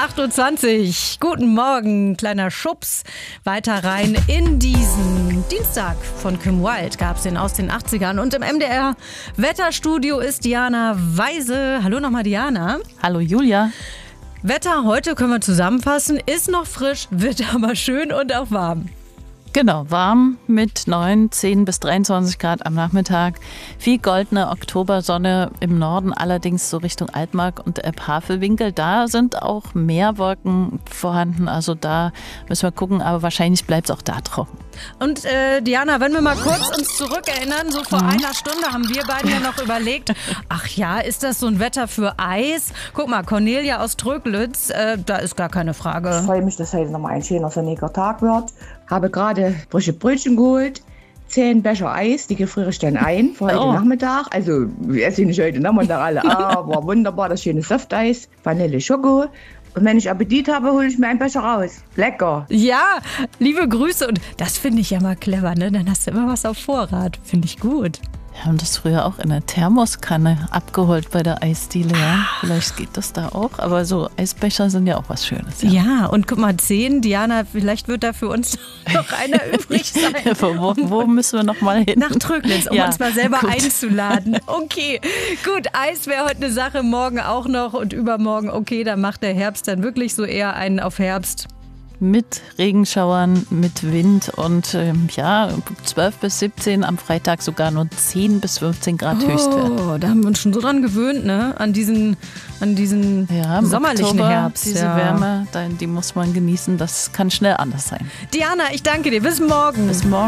8:20 Uhr. Guten Morgen, kleiner Schubs. Weiter rein in diesen Dienstag von Kim Wilde gab es den aus den 80ern. Und im MDR Wetterstudio ist Diana Weise. Hallo nochmal, Diana. Hallo, Julia. Wetter heute können wir zusammenfassen. Ist noch frisch, wird aber schön und auch warm. Genau, warm mit 9, 10 bis 23 Grad am Nachmittag. Viel goldene Oktobersonne im Norden, allerdings so Richtung Altmark und Elbhavelwinkel. Da sind auch mehr Wolken vorhanden, also da müssen wir gucken, aber wahrscheinlich bleibt es auch da trocken. Und Diana, wenn wir mal kurz uns zurückerinnern, so vor einer Stunde haben wir beiden ja noch überlegt, ach ja, ist das so ein Wetter für Eis? Guck mal, Cornelia aus Tröglitz, da ist gar keine Frage. Ich freue mich, dass heute nochmal ein schöner sonniger Tag wird. Habe gerade frische Brötchen geholt, 10 Becher Eis, die gefriere ich dann ein für heute Nachmittag. Also wir essen nicht heute Nachmittag alle, aber wunderbar, das schöne Softeis, Vanille Schoko. Und wenn ich Appetit habe, hole ich mir einen Becher raus. Lecker. Ja, liebe Grüße. Und das finde ich ja mal clever, ne? Dann hast du immer was auf Vorrat. Finde ich gut. Wir haben das früher auch in der Thermoskanne abgeholt bei der Eisdiele. Ja? Vielleicht geht das da auch, aber so Eisbecher sind ja auch was Schönes. Ja, und guck mal, 10, Diana, vielleicht wird da für uns noch einer übrig sein. Wo müssen wir noch mal hin? Nach Tröglitz, um uns mal selber einzuladen. Okay, gut, Eis wäre heute eine Sache, morgen auch noch und übermorgen, okay, dann macht der Herbst dann wirklich so eher einen auf Herbst. Mit Regenschauern, mit Wind und 12 bis 17, am Freitag sogar nur 10 bis 15 Grad Höchstwert. Oh, da haben wir uns schon so dran gewöhnt, ne? An diesen sommerlichen Oktober, Herbst. Diese Wärme, die muss man genießen, das kann schnell anders sein. Diana, ich danke dir. Bis morgen. Bis morgen.